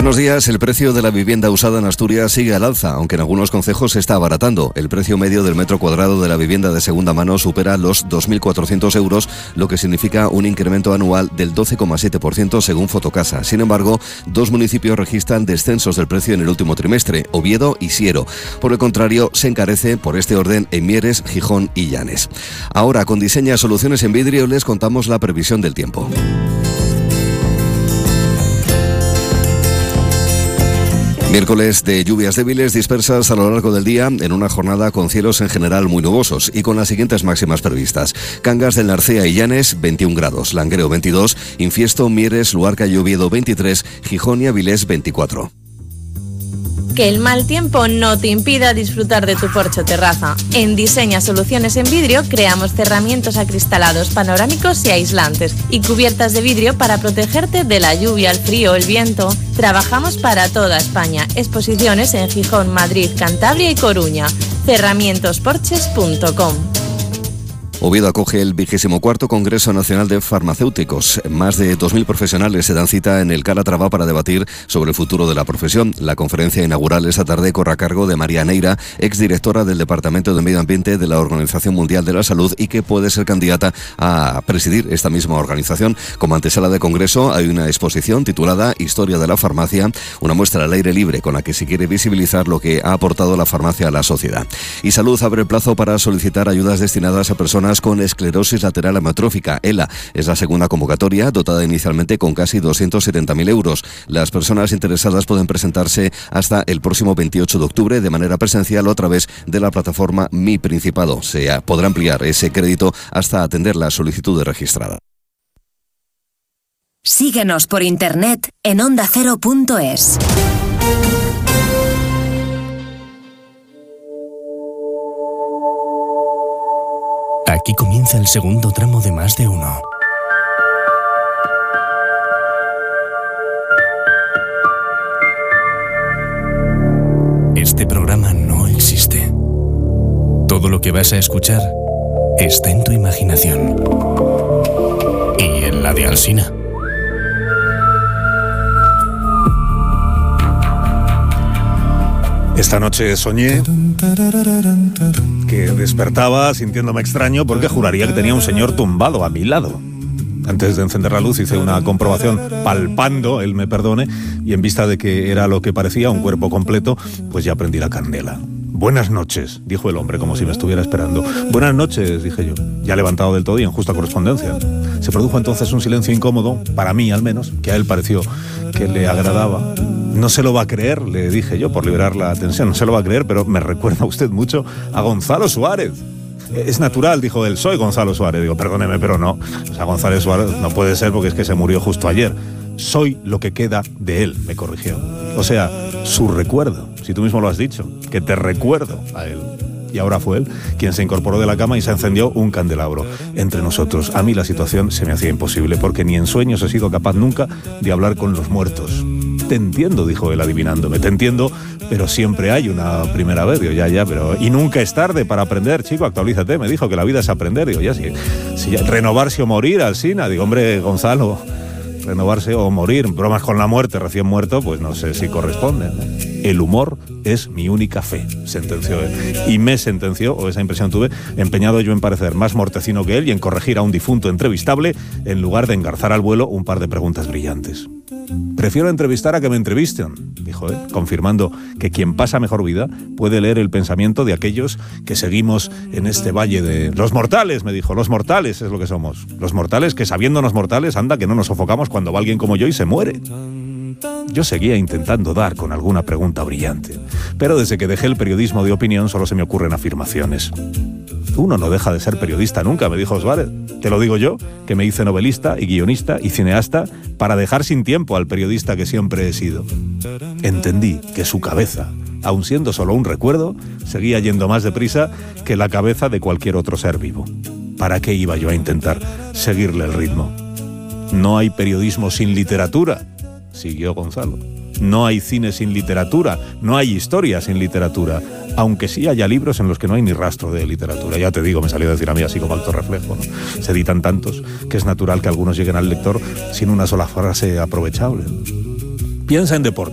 Buenos días. El precio de la vivienda usada en Asturias sigue al alza, aunque en algunos concejos se está abaratando. El precio medio del metro cuadrado de la vivienda de segunda mano supera los 2.400 euros, lo que significa un incremento anual del 12,7% según Fotocasa. Sin embargo, dos municipios registran descensos del precio en el último trimestre, Oviedo y Siero. Por el contrario, se encarece por este orden en Mieres, Gijón y Llanes. Ahora, con Diseña Soluciones en Vidrio, les contamos la previsión del tiempo. Miércoles de lluvias débiles dispersas a lo largo del día, en una jornada con cielos en general muy nubosos y con las siguientes máximas previstas. Cangas del Narcea y Llanes, 21 grados, Langreo 22, Infiesto, Mieres, Luarca y Oviedo 23, Gijón y Avilés 24. Que el mal tiempo no te impida disfrutar de tu porche o terraza. En Diseña Soluciones en Vidrio creamos cerramientos acristalados, panorámicos y aislantes y cubiertas de vidrio para protegerte de la lluvia, el frío o el viento. Trabajamos para toda España. Exposiciones en Gijón, Madrid, Cantabria y Coruña. Cerramientosporches.com. Oviedo acoge el 24º Congreso Nacional de Farmacéuticos. Más de 2.000 profesionales se dan cita en el Calatrava para debatir sobre el futuro de la profesión. La conferencia inaugural esta tarde corre a cargo de María Neira, exdirectora del Departamento de Medio Ambiente de la Organización Mundial de la Salud y que puede ser candidata a presidir esta misma organización. Como antesala de congreso hay una exposición titulada Historia de la Farmacia, una muestra al aire libre con la que se quiere visibilizar lo que ha aportado la farmacia a la sociedad. Y Salud abre el plazo para solicitar ayudas destinadas a personas con esclerosis lateral amiotrófica. ELA es la segunda convocatoria, dotada inicialmente con casi 270.000 euros. Las personas interesadas pueden presentarse hasta el próximo 28 de octubre de manera presencial o a través de la plataforma Mi Principado. Se podrá ampliar ese crédito hasta atender la solicitud registrada. Síguenos por internet en ondacero.es. Aquí comienza el segundo tramo de Más de Uno. Este programa no existe. Todo lo que vas a escuchar está en tu imaginación. Y en la de Alsina. Esta noche soñé que despertaba sintiéndome extraño porque juraría que tenía un señor tumbado a mi lado. Antes de encender la luz hice una comprobación palpando, él me perdone, y en vista de que era lo que parecía un cuerpo completo, pues ya prendí la candela. Buenas noches, dijo el hombre como si me estuviera esperando. Buenas noches, dije yo, ya levantado del todo y en justa correspondencia. Se produjo entonces un silencio incómodo, para mí al menos, que a él pareció que le agradaba. No se lo va a creer, le dije yo, por liberar la tensión. No se lo va a creer, pero me recuerda usted mucho a Gonzalo Suárez. Es natural, dijo él, soy Gonzalo Suárez. Digo, perdóneme, pero no. O sea, Gonzalo Suárez no puede ser porque es que se murió justo ayer. Soy lo que queda de él, me corrigió. O sea, su recuerdo, si tú mismo lo has dicho, que te recuerdo a él. Y ahora fue él quien se incorporó de la cama y se encendió un candelabro entre nosotros. A mí la situación se me hacía imposible porque ni en sueños he sido capaz nunca de hablar con los muertos. Te entiendo, dijo él adivinándome, te entiendo, pero siempre hay una primera vez. Digo, ya, pero... Y nunca es tarde para aprender, chico, actualízate. Me dijo que la vida es aprender. Digo, ya, sí, ya, renovarse o morir, Alsina. Digo, hombre, Gonzalo, renovarse o morir, bromas con la muerte, recién muerto, pues no sé si corresponden. El humor es mi única fe, sentenció él. Y me sentenció, o esa impresión tuve, empeñado yo en parecer más mortecino que él y en corregir a un difunto entrevistable en lugar de engarzar al vuelo un par de preguntas brillantes. Prefiero entrevistar a que me entrevisten, dijo él, confirmando que quien pasa mejor vida puede leer el pensamiento de aquellos que seguimos en este valle de... Los mortales, me dijo, los mortales es lo que somos. Los mortales que, sabiéndonos mortales, anda que no nos sofocamos cuando va alguien como yo y se muere. Yo seguía intentando dar con alguna pregunta brillante, pero desde que dejé el periodismo de opinión solo se me ocurren afirmaciones. Uno no deja de ser periodista nunca, me dijo Suárez. Te lo digo yo, que me hice novelista y guionista y cineasta para dejar sin tiempo al periodista que siempre he sido. Entendí que su cabeza, aun siendo solo un recuerdo, seguía yendo más deprisa que la cabeza de cualquier otro ser vivo. ¿Para qué iba yo a intentar seguirle el ritmo? No hay periodismo sin literatura, siguió Gonzalo. No hay cine sin literatura, no hay historia sin literatura, aunque sí haya libros en los que no hay ni rastro de literatura. Ya te digo, me salió a decir a mí así como alto reflejo, ¿no? Se editan tantos que es natural que algunos lleguen al lector sin una sola frase aprovechable. Piensa en deporte.